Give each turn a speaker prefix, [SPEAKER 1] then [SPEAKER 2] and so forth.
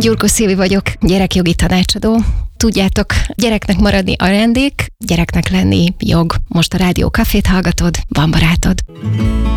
[SPEAKER 1] Gyurkó Szilvi vagyok, gyerekjogi tanácsadó. Tudjátok, gyereknek maradni ajándék, gyereknek lenni jog. Most a Rádió Cafét hallgatod, van barátod.